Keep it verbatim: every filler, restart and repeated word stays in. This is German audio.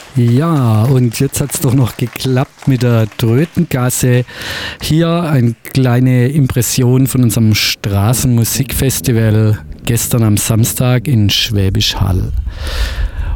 Ja, und jetzt hat es doch noch geklappt mit der Trötengasse. Hier eine kleine Impression von unserem Straßenmusikfestival gestern am Samstag in Schwäbisch Hall.